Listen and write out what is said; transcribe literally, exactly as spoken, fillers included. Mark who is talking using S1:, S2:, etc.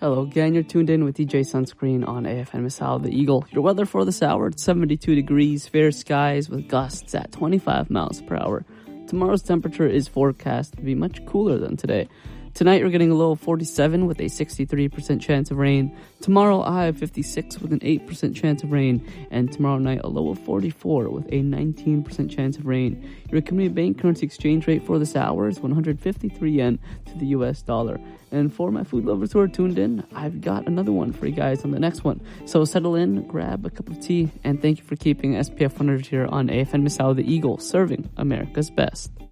S1: Hello again, you're tuned in with D J Sunscreen on A F M Misal the Eagle. Your weather for this hour, it's seventy-two degrees, fair skies with gusts at twenty-five miles per hour. Tomorrow's temperature is forecast to be much cooler than today. Tonight we're getting a low of forty-seven with a sixty-three percent chance of rain. Tomorrow a high of fifty-six with an eight percent chance of rain. And tomorrow night a low of forty-four with a nineteen percent chance of rain. Your Community Bank currency exchange rate for this hour is one hundred fifty-three yen to the U S dollar. And for my food lovers who are tuned in, I've got another one for you guys on the next one. So settle in, grab a cup of tea, and thank you for keeping S P F one hundred here on A F M Misal the Eagle, serving America's best.